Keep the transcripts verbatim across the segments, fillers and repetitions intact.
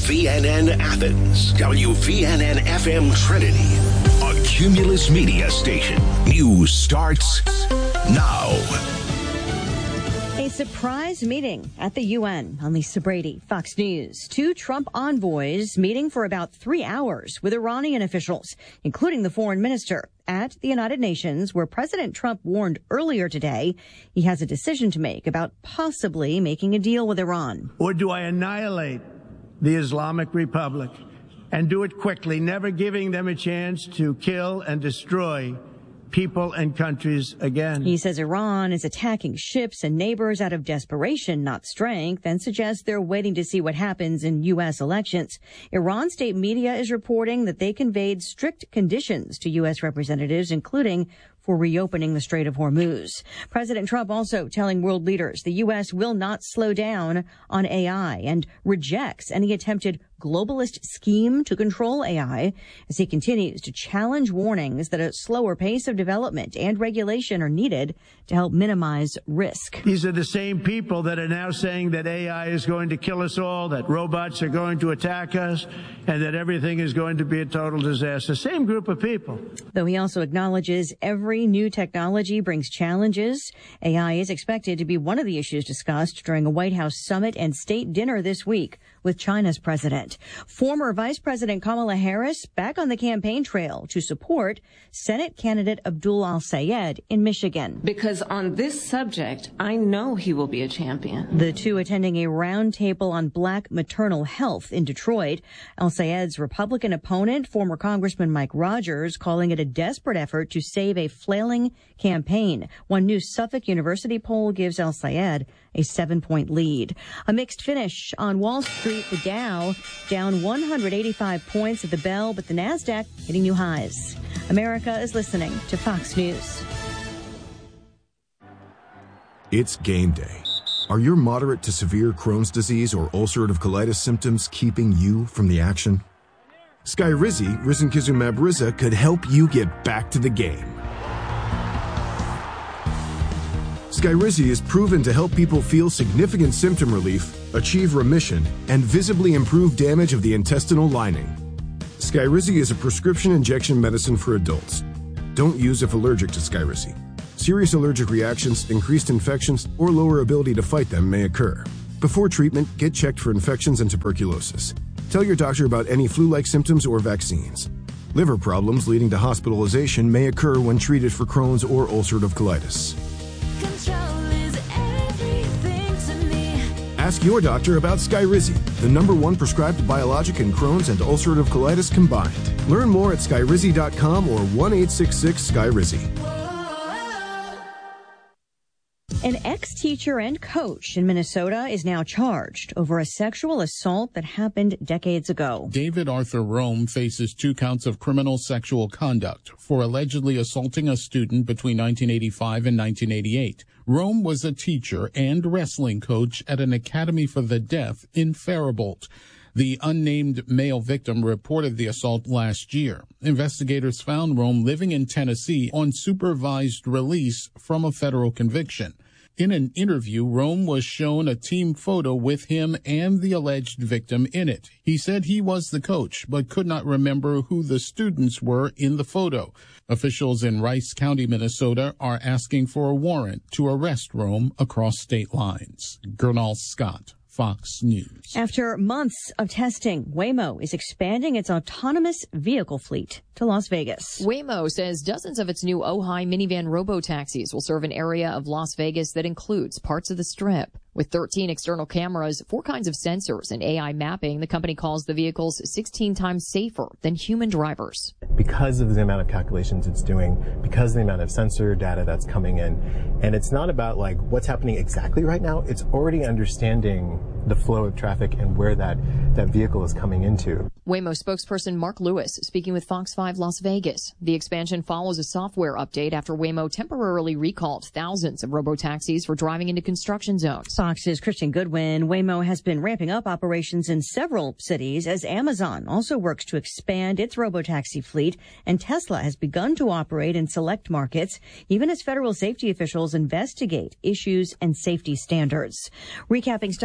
V N N Athens, W V N N F M Trinity, a Cumulus Media station. News starts now. A surprise meeting at the U N. I'm Lisa Brady, Fox News. Two Trump envoys meeting for about three hours with Iranian officials, including the foreign minister, at the United Nations, where President Trump warned earlier today he has a decision to make about possibly making a deal with Iran. Or do I annihilate the Islamic Republic and do it quickly, never giving them a chance to kill and destroy people and countries again? He says Iran is attacking ships and neighbors out of desperation, not strength, and suggests they're waiting to see what happens in U S elections. Iran state media is reporting that they conveyed strict conditions to U S representatives, including for reopening the Strait of Hormuz. President Trump also telling world leaders the U S will not slow down on A I and rejects any attempted globalist scheme to control A I as he continues to challenge warnings that a slower pace of development and regulation are needed to help minimize risk. These are the same people that are now saying that A I is going to kill us all, that robots are going to attack us, and that everything is going to be a total disaster. Same group of people. Though he also acknowledges every new technology brings challenges, A I is expected to be one of the issues discussed during a White House summit and state dinner this week with China's president. Former Vice President Kamala Harris back on the campaign trail to support Senate candidate Abdul Al-Sayed in Michigan. Because on this subject, I know he will be a champion. The two attending a roundtable on black maternal health in Detroit. Al-Sayed's Republican opponent, former Congressman Mike Rogers, calling it a desperate effort to save a flailing campaign. One new Suffolk University poll gives Al-Sayed a seven-point lead. A mixed finish on Wall Street. The Dow down one hundred eighty-five points at the bell, but the NASDAQ hitting new highs. America is listening to Fox News. It's game day. Are your moderate to severe Crohn's disease or ulcerative colitis symptoms keeping you from the action? Skyrizi, risankizumab Riza, could help you get back to the game. Skyrizi is proven to help people feel significant symptom relief, achieve remission, and visibly improve damage of the intestinal lining. Skyrizi is a prescription injection medicine for adults. Don't use if allergic to Skyrizi. Serious allergic reactions, increased infections, or lower ability to fight them may occur. Before treatment, get checked for infections and tuberculosis. Tell your doctor about any flu-like symptoms or vaccines. Liver problems leading to hospitalization may occur when treated for Crohn's or ulcerative colitis. Ask your doctor about Skyrizi, the number one prescribed biologic in Crohn's and ulcerative colitis combined. Learn more at skyrizi dot com or one eight six six Skyrizi. An ex-teacher and coach in Minnesota is now charged over a sexual assault that happened decades ago. David Arthur Rome faces two counts of criminal sexual conduct for allegedly assaulting a student between nineteen eighty-five and nineteen eighty-eight. Rome was a teacher and wrestling coach at an academy for the deaf in Faribault. The unnamed male victim reported the assault last year. Investigators found Rome living in Tennessee on supervised release from a federal conviction. In an interview, Rome was shown a team photo with him and the alleged victim in it. He said he was the coach, but could not remember who the students were in the photo. Officials in Rice County, Minnesota, are asking for a warrant to arrest Rome across state lines. Gernal Scott, Fox News. After months of testing, Waymo is expanding its autonomous vehicle fleet to Las Vegas. Waymo says dozens of its new Ojai minivan robo-taxis will serve an area of Las Vegas that includes parts of the Strip. With thirteen external cameras, four kinds of sensors, and A I mapping, the company calls the vehicles sixteen times safer than human drivers. Because of the amount of calculations it's doing, because of the amount of sensor data that's coming in, and it's not about like what's happening exactly right now, it's already understanding the flow of traffic and where that, that vehicle is coming into. Waymo spokesperson Mark Lewis speaking with Fox five Las Vegas. The expansion follows a software update after Waymo temporarily recalled thousands of robo-taxis for driving into construction zones. Fox's Christian Goodwin. Waymo has been ramping up operations in several cities as Amazon also works to expand its robotaxi fleet, and Tesla has begun to operate in select markets, even as federal safety officials investigate issues and safety standards. Recapping stocks, the Dow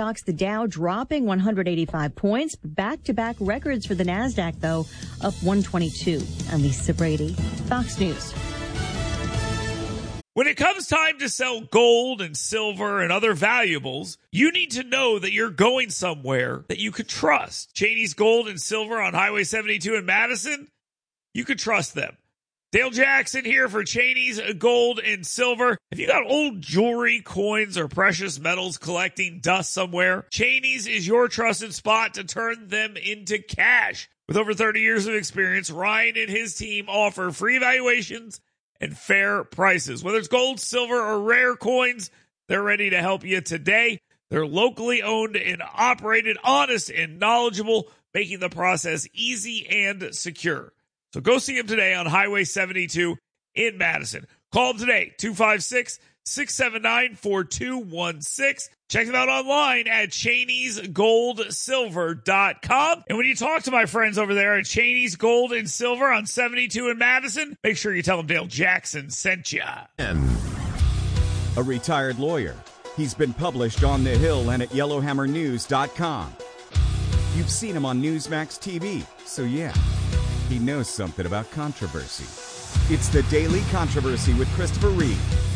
Dow dropping one hundred eighty-five points. Back-to-back records for the NASDAQ, though, up one twenty-two. I'm Lisa Brady, Fox News. When it comes time to sell gold and silver and other valuables, you need to know that you're going somewhere that you could trust. Cheney's Gold and Silver on Highway seventy-two in Madison, you could trust them. Dale Jackson here for Cheney's Gold and Silver. If you got old jewelry, coins, or precious metals collecting dust somewhere, Cheney's is your trusted spot to turn them into cash. With over thirty years of experience, Ryan and his team offer free evaluations and fair prices. Whether it's gold, silver, or rare coins, they're ready to help you today. They're locally owned and operated, honest and knowledgeable, making the process easy and secure. So go see them today on Highway seventy-two in Madison. Call them today, two five six, six seven nine, four two one six. Check them out online at Cheneys Gold Silver dot com. And when you talk to my friends over there at Cheney's Gold and Silver on seventy-two in Madison, make sure you tell them Dale Jackson sent you. A retired lawyer. He's been published on The Hill and at Yellowhammer News dot com. You've seen him on Newsmax T V, so yeah, he knows something about controversy. It's the Daily Controversy with Christopher Reed.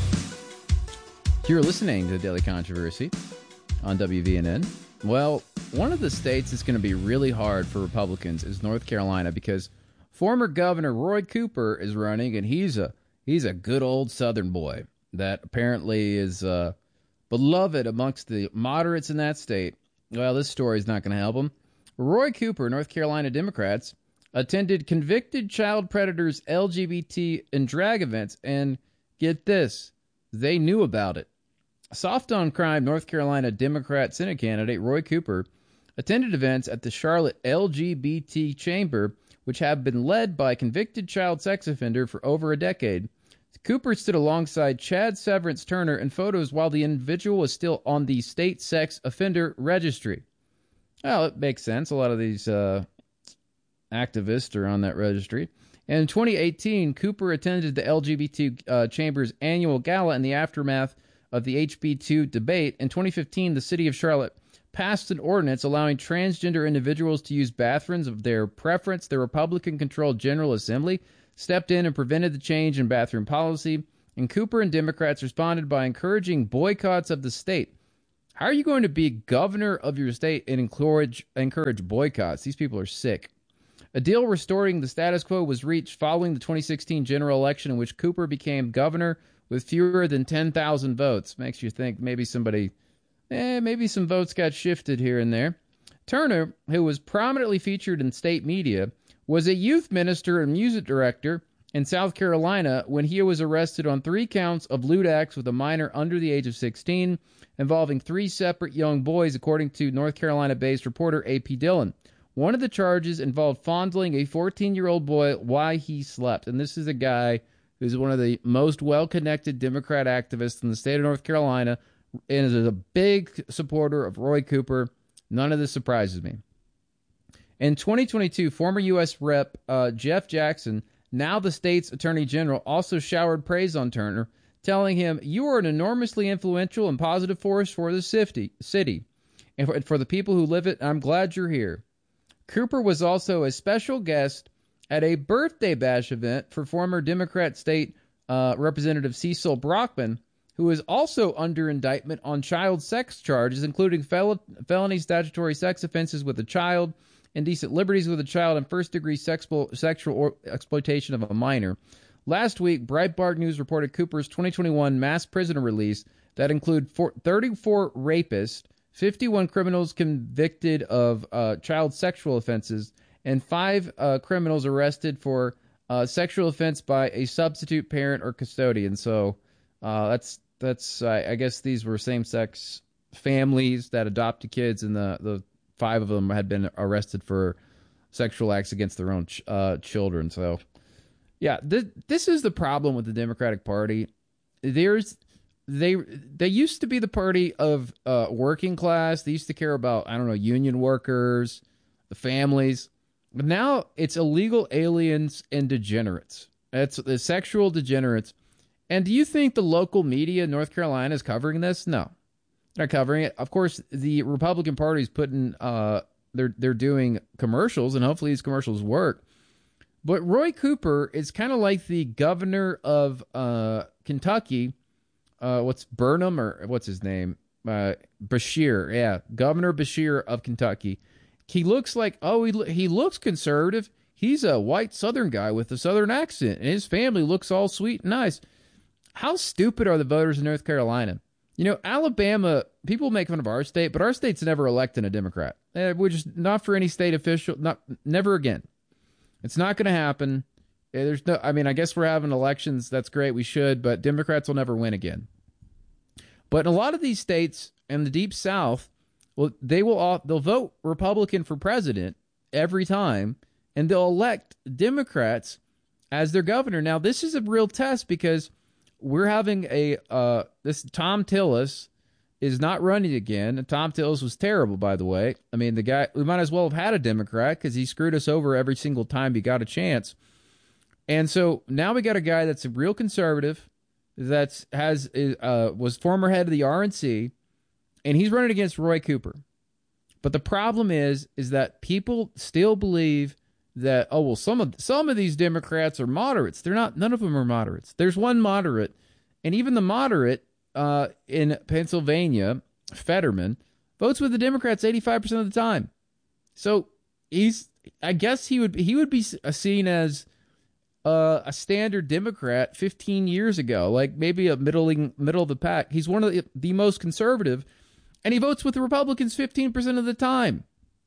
You're listening to the Daily Controversy on W V N N. Well, one of the states that's going to be really hard for Republicans is North Carolina, because former Governor Roy Cooper is running, and he's a he's a good old Southern boy that apparently is uh, beloved amongst the moderates in that state. Well, this story is not going to help him. Roy Cooper, North Carolina Democrats, attended convicted child predators' L G B T and drag events, and get this, they knew about it. Soft on crime North Carolina Democrat Senate candidate Roy Cooper attended events at the Charlotte L G B T Chamber, which have been led by a convicted child sex offender for over a decade. Cooper stood alongside Chad Severance Turner in photos while the individual was still on the state sex offender registry. Well, it makes sense. A lot of these uh, activists are on that registry. And in twenty eighteen, Cooper attended the L G B T uh, Chamber's annual gala in the aftermath of the H B two debate. In twenty fifteen, the city of Charlotte passed an ordinance allowing transgender individuals to use bathrooms of their preference. The Republican-controlled General Assembly stepped in and prevented the change in bathroom policy, and Cooper and Democrats responded by encouraging boycotts of the state. How are you going to be governor of your state and encourage, encourage boycotts? These people are sick. A deal restoring the status quo was reached following the twenty sixteen general election, in which Cooper became governor with fewer than ten thousand votes. Makes you think maybe somebody, eh, maybe some votes got shifted here and there. Turner, who was prominently featured in state media, was a youth minister and music director in South Carolina when he was arrested on three counts of lewd acts with a minor under the age of sixteen, involving three separate young boys, according to North Carolina-based reporter A P Dillon. One of the charges involved fondling a fourteen-year-old boy while he slept. And this is a guy who's one of the most well-connected Democrat activists in the state of North Carolina and is a big supporter of Roy Cooper. None of this surprises me. In twenty twenty-two, former U S Rep uh, Jeff Jackson, now the state's attorney general, also showered praise on Turner, telling him, "You are an enormously influential and positive force for the city, and for, for the people who live it. I'm glad you're here." Cooper was also a special guest at a birthday bash event for former Democrat State uh, Representative Cecil Brockman, who is also under indictment on child sex charges, including fel- felony statutory sex offenses with a child, indecent liberties with a child, and first-degree sexual, sexual or exploitation of a minor. Last week, Breitbart News reported Cooper's twenty twenty-one mass prisoner release that included thirty-four rapists, fifty-one criminals convicted of uh, child sexual offenses, and five uh, criminals arrested for uh, sexual offense by a substitute parent or custodian. So uh, that's that's uh, I guess these were same-sex families that adopted kids, and the, the five of them had been arrested for sexual acts against their own ch- uh, children. So yeah, th- this is the problem with the Democratic Party. There's They they used to be the party of uh, working class. They used to care about, I don't know, union workers, the families. But now it's illegal aliens and degenerates. It's the sexual degenerates. And do you think the local media in North Carolina is covering this? No. They're not covering it. Of course, the Republican Party is putting, uh, they're, they're doing commercials, and hopefully these commercials work. But Roy Cooper is kind of like the governor of uh, Kentucky. Uh, what's Burnham, or what's his name? Uh, Beshear. Yeah, Governor Beshear of Kentucky. He looks like, oh, he, he looks conservative. He's a white Southern guy with a Southern accent, and his family looks all sweet and nice. How stupid are the voters in North Carolina? You know, Alabama, people make fun of our state, but our state's never elected a Democrat. Uh, we're just not for any state official, not never again. It's not going to happen. Uh, There's no, I mean, I guess we're having elections. That's great. We should, but Democrats will never win again. But in a lot of these states in the Deep South, well, they will all, they'll vote Republican for president every time, and they'll elect Democrats as their governor. Now, this is a real test because we're having a uh, this Tom Tillis is not running again. And Tom Tillis was terrible, by the way. I mean, the guy, we might as well have had a Democrat because he screwed us over every single time he got a chance. And so now we got a guy that's a real conservative, that's has uh, was former head of the R N C, and he's running against Roy Cooper. But the problem is, is that people still believe that, oh, well, some of some of these Democrats are moderates. They're not. None of them are moderates. There's one moderate, and even the moderate uh, in Pennsylvania, Fetterman, votes with the Democrats eighty-five percent of the time. So he's, I guess he would he would be seen as uh, a standard Democrat fifteen years ago, like maybe a middling middle of the pack. He's one of the, the most conservative, and he votes with the Republicans fifteen percent of the time.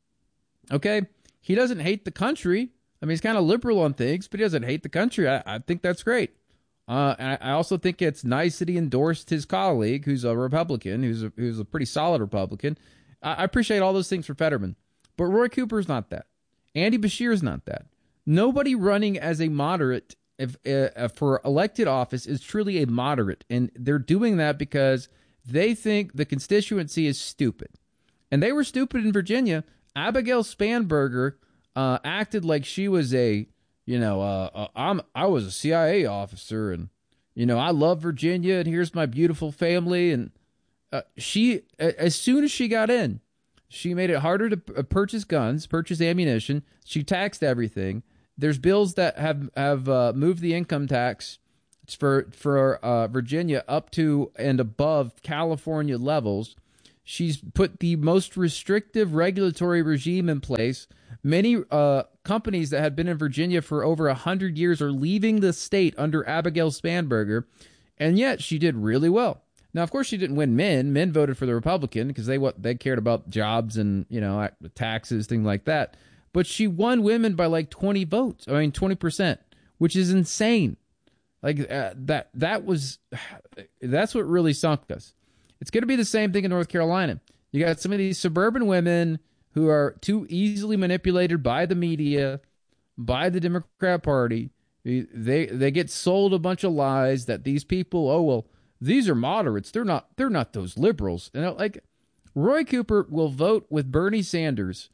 Okay. He doesn't hate the country. I mean, he's kind of liberal on things, but he doesn't hate the country. I, I think that's great. Uh, and I also think it's nice that he endorsed his colleague, who's a Republican, who's a, who's a pretty solid Republican. I, I appreciate all those things for Fetterman. But Roy Cooper's not that. Andy Beshear's not that. Nobody running as a moderate if, uh, for elected office is truly a moderate. And they're doing that because they think the constituency is stupid. And they were stupid in Virginia. Abigail Spanberger uh, acted like she was a, you know, uh, uh, I'm I was a C I A officer, and you know I love Virginia, and here's my beautiful family. And uh, she, as soon as she got in, she made it harder to p- purchase guns, purchase ammunition. She taxed everything. There's bills that have have uh, moved the income tax for for uh, Virginia up to and above California levels. She's put the most restrictive regulatory regime in place. Many uh, companies that had been in Virginia for over one hundred years are leaving the state under Abigail Spanberger, and yet she did really well. Now, of course, she didn't win men. Men voted for the Republican because they what they cared about jobs and, you know, taxes, things like that. But she won women by like twenty votes. I mean, twenty percent, which is insane. Like uh, that. That was that's what really sunk us. It's going to be the same thing in North Carolina. You got some of these suburban women who are too easily manipulated by the media, by the Democrat Party. They they get sold a bunch of lies that these people, oh well, these are moderates. They're not. They're not those liberals. And like Roy Cooper will vote with Bernie Sanders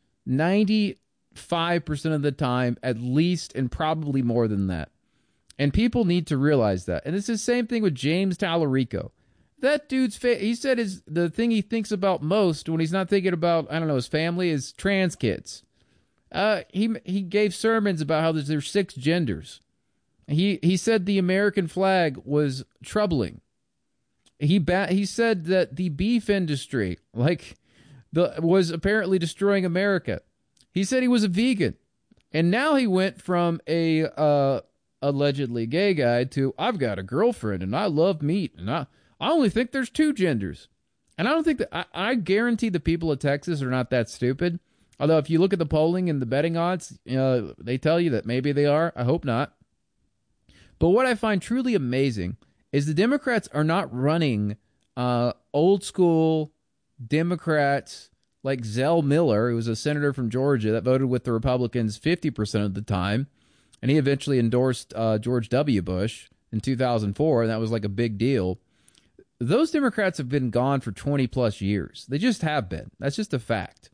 ninety-five percent of the time, at least, and probably more than that. And people need to realize that. And it's the same thing with James Tallarico. That dude's fa- he said is the thing he thinks about most when he's not thinking about, I don't know, his family is trans kids. Uh, he he gave sermons about how there's, there's six genders. He he said the American flag was troubling. He ba- he said that the beef industry like the was apparently destroying America. He said he was a vegan, and now he went from a uh, allegedly gay guy to I've got a girlfriend and I love meat and I. I only think there's two genders. And I don't think that, I, I guarantee the people of Texas are not that stupid. Although if you look at the polling and the betting odds, you know, they tell you that maybe they are. I hope not. But what I find truly amazing is the Democrats are not running uh, old school Democrats like Zell Miller, who was a senator from Georgia that voted with the Republicans fifty percent of the time. And he eventually endorsed uh, George W. Bush in two thousand four, and that was like a big deal. Those Democrats have been gone for twenty plus years. They just have been. That's just a fact.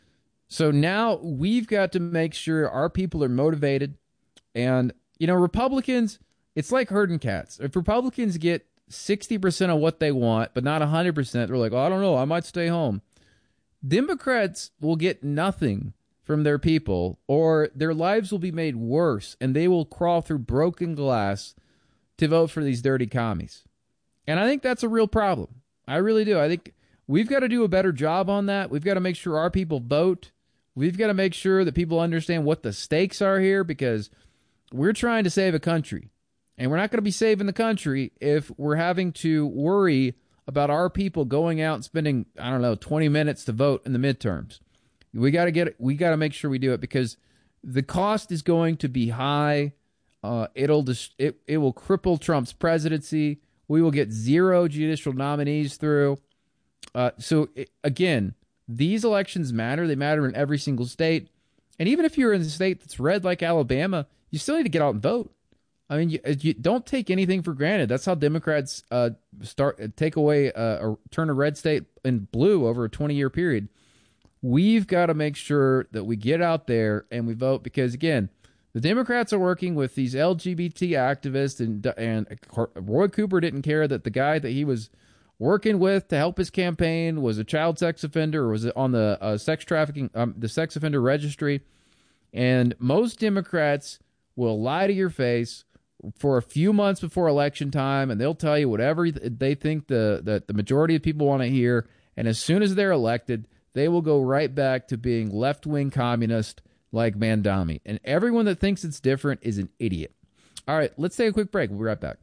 So now we've got to make sure our people are motivated. And, you know, Republicans, it's like herding cats. If Republicans get sixty percent of what they want, but not one hundred percent. They're like, oh, I don't know, I might stay home. Democrats will get nothing from their people, or their lives will be made worse, and they will crawl through broken glass to vote for these dirty commies. And I think that's a real problem. I really do. I think we've got to do a better job on that. We've got to make sure our people vote. We've got to make sure that people understand what the stakes are here, because we're trying to save a country. And we're not going to be saving the country if we're having to worry about our people going out and spending, I don't know, twenty minutes to vote in the midterms. We got to get it. We got to make sure we do it, because the cost is going to be high. Uh, it'll dis- it it will cripple Trump's presidency. We will get zero judicial nominees through. Uh, so it, again, these elections matter. They matter in every single state. And even if you're in a state that's red like Alabama, you still need to get out and vote. I mean, you, you don't take anything for granted. That's how Democrats uh, start take away uh, or turn a red state in blue over a twenty-year period. We've got to make sure that we get out there and we vote, because, again, the Democrats are working with these L G B T activists, and and Roy Cooper didn't care that the guy that he was working with to help his campaign was a child sex offender, or was it on the uh, sex trafficking, um, the sex offender registry. And most Democrats will lie to your face for a few months before election time, and they'll tell you whatever they think the, the, the majority of people want to hear. And as soon as they're elected, they will go right back to being left-wing communist like Mandami. And everyone that thinks it's different is an idiot. All right, let's take a quick break. We'll be right back.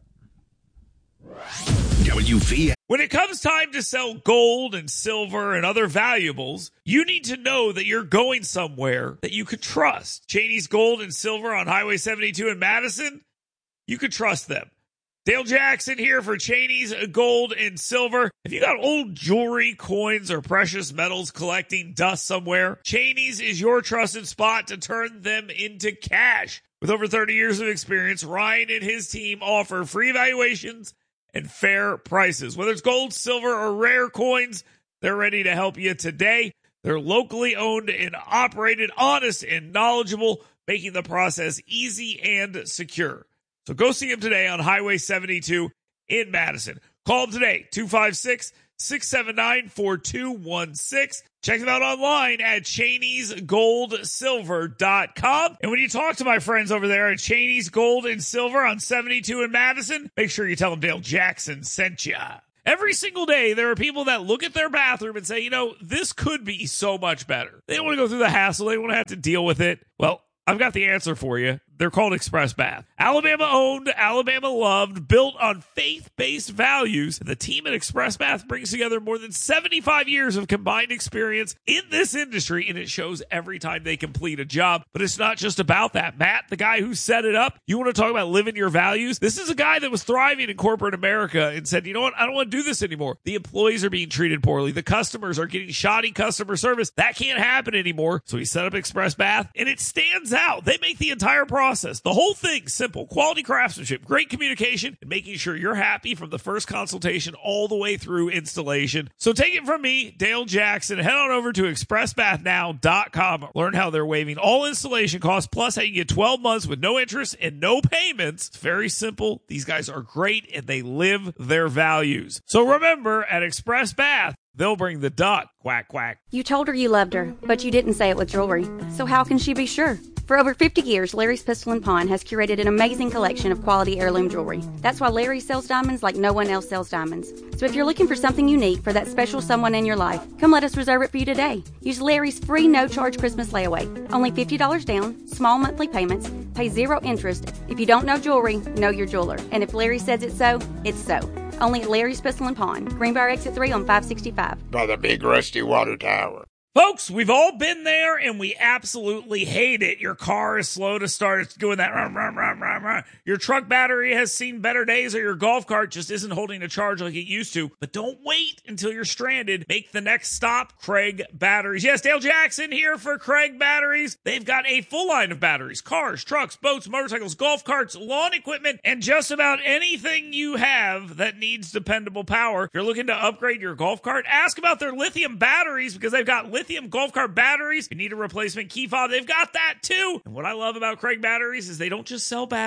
W V. When it comes time to sell gold and silver and other valuables, you need to know that you're going somewhere that you could trust. Cheney's Gold and Silver on Highway seventy-two in Madison, you could trust them. Dale Jackson here for Cheney's Gold and Silver. If you got old jewelry, coins, or precious metals collecting dust somewhere, Cheney's is your trusted spot to turn them into cash. With over thirty years of experience, Ryan and his team offer free evaluations and fair prices. Whether it's gold, silver, or rare coins, they're ready to help you today. They're locally owned and operated, honest and knowledgeable, making the process easy and secure. So go see them today on Highway seventy-two in Madison. Call them today, two five six, six seven nine, four two one six. Check them out online at Cheneys Gold Silver dot com. And when you talk to my friends over there at Cheney's Gold and Silver on seventy-two in Madison, make sure you tell them Dale Jackson sent you. Every single day, there are people that look at their bathroom and say, you know, this could be so much better. They don't want to go through the hassle. They don't want to have to deal with it. Well, I've got the answer for you. They're called Express Bath. Alabama owned, Alabama loved, built on faith-based values. The team at Express Bath brings together more than seventy-five years of combined experience in this industry, and it shows every time they complete a job. But it's not just about that. Matt, the guy who set it up, you want to talk about living your values? This is a guy that was thriving in corporate America and said, you know what? I don't want to do this anymore. The employees are being treated poorly. The customers are getting shoddy customer service. That can't happen anymore. So he set up Express Bath, and it stands out. They make the entire process Process. The whole thing simple, quality craftsmanship, great communication, and making sure you're happy from the first consultation all the way through installation. So take it from me, Dale Jackson. Head on over to express bath now dot com. Learn how they're waiving all installation costs, plus how you get twelve months with no interest and no payments. It's very simple. These guys are great, and they live their values. So remember, at Express Bath, they'll bring the duck. Quack, quack. You told her you loved her, but you didn't say it with jewelry. So how can she be sure? For over fifty years, Larry's Pistol and Pawn has curated an amazing collection of quality heirloom jewelry. That's why Larry sells diamonds like no one else sells diamonds. So if you're looking for something unique for that special someone in your life, come let us reserve it for you today. Use Larry's free no-charge Christmas layaway. Only fifty dollars down, small monthly payments, pay zero interest. If you don't know jewelry, know your jeweler. And if Larry says it's so, it's so. Only at Larry's Pistol and Pawn, Greenbrier Exit three on five sixty-five. By the big rusty water tower. Folks, we've all been there, and we absolutely hate it. Your car is slow to start. It's doing that. Rah, rah, rah, rah, rah. Your truck battery has seen better days, or your golf cart just isn't holding a charge like it used to. But don't wait until you're stranded. Make the next stop, Craig Batteries. Yes, Dale Jackson here for Craig Batteries. They've got a full line of batteries, cars, trucks, boats, motorcycles, golf carts, lawn equipment, and just about anything you have that needs dependable power. If you're looking to upgrade your golf cart, ask about their lithium batteries, because they've got lithium Lithium golf cart batteries. If you need a replacement key fob, they've got that too. And what I love about Craig Batteries is they don't just sell batteries.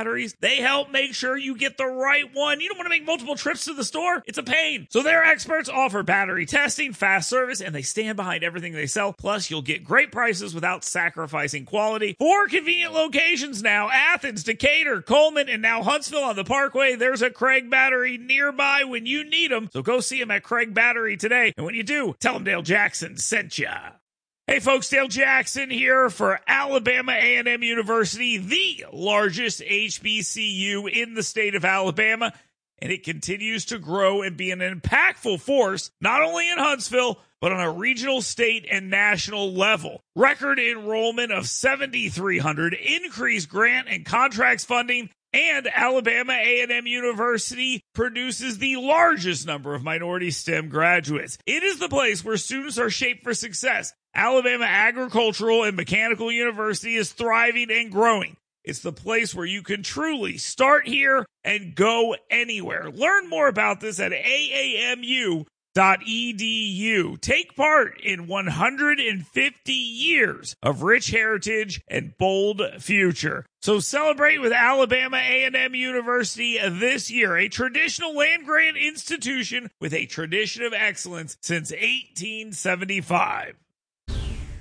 batteries. They help make sure you get the right one. You don't want to make multiple trips to the store. It's a pain. So their experts offer battery testing, fast service, and they stand behind everything they sell. Plus, you'll get great prices without sacrificing quality. Four convenient locations now: Athens, Decatur, Coleman, and now Huntsville on the Parkway. There's a Craig Battery nearby when you need them. So go see them at Craig Battery today. And when you do, tell them Dale Jackson sent ya. Hey folks, Dale Jackson here for Alabama A and M University, the largest H B C U in the state of Alabama. And it continues to grow and be an impactful force, not only in Huntsville, but on a regional, state, and national level. Record enrollment of seven thousand three hundred, increased grant and contracts funding, and Alabama A and M University produces the largest number of minority STEM graduates. It is the place where students are shaped for success. Alabama Agricultural and Mechanical University is thriving and growing. It's the place where you can truly start here and go anywhere. Learn more about this at A A M U dot E D U. Take part in one hundred fifty years of rich heritage and bold future. So celebrate with Alabama A and M University this year, a traditional land-grant institution with a tradition of excellence since eighteen seventy-five.